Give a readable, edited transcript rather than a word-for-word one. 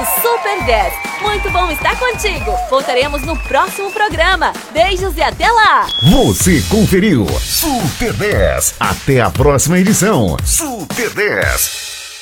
Super 10. Muito bom estar contigo. Voltaremos no próximo programa. Beijos e até lá. Você conferiu Super 10. Até a próxima edição. Super 10.